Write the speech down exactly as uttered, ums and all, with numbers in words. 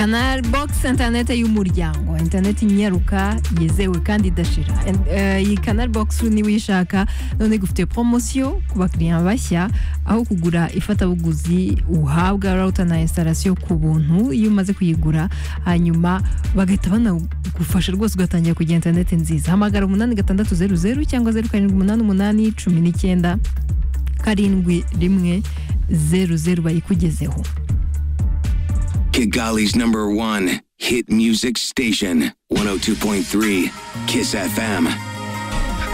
Canal Box internet y'umuryango, internet inyaruka yizewe kandi idashira. Uh, iyi Canal Box ni wishaka none gufite promotion ku bakiriya bashya aho kugura ifatabuguzi uhabwa router na installation ku buntu iyo umaze kuyigura, hanyuma bagahita banagufasha rwose ugatangira kugira internet nziza. Hamagara umunani gatandatu zeru zeru cyangwa zeru karindwi umunani umunani cumi n'icyenda karindwi rimwe zeru zeru bayikugezeho. Kigali's number one hit music station, one oh two point three Kiss F M.